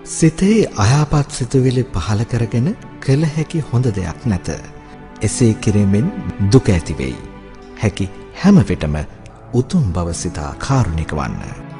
සිතේ අයාපත් සිතුවිලි පහල කරගෙන කළ හැකි හොඳ දෙයක් නැත. එසේ කිරීමෙන් දුක ඇති වෙයි. හැකි හැම විටම උතුම් බව සිතා කාරුණික වන්න.